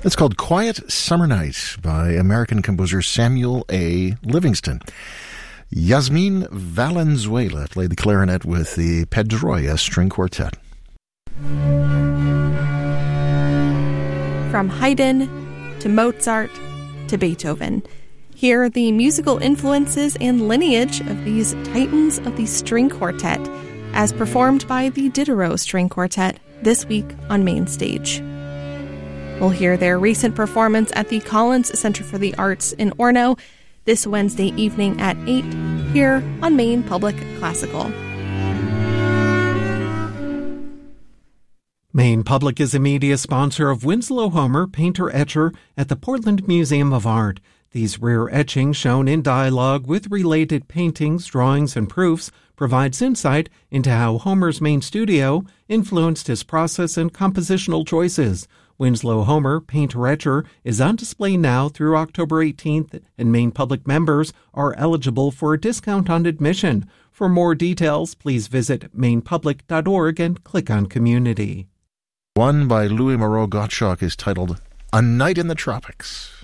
It's called Quiet Summer Night by American composer Samuel A. Livingston. Yasmin Valenzuela played the clarinet with the Pedroia String Quartet. From Haydn to Mozart to Beethoven, hear the musical influences and lineage of these titans of the string quartet as performed by the Diderot String Quartet this week on Main Stage. We'll hear their recent performance at the Collins Center for the Arts in Orono this Wednesday evening at 8 here on Maine Public Classical. Maine Public is a media sponsor of Winslow Homer, painter-etcher at the Portland Museum of Art. These rare etchings shown in dialogue with related paintings, drawings, and proofs provides insight into how Homer's Maine studio influenced his process and compositional choices. Winslow Homer, painter-etcher, is on display now through October 18th, and Maine Public members are eligible for a discount on admission. For more details, please visit mainepublic.org and click on Community. One by Louis Moreau Gottschalk is titled A Night in the Tropics.